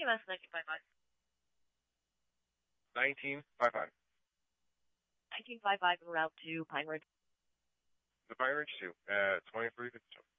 TMS 1955. 1955. 1955 en route to Pine Ridge. The Pine Ridge 2, 2352.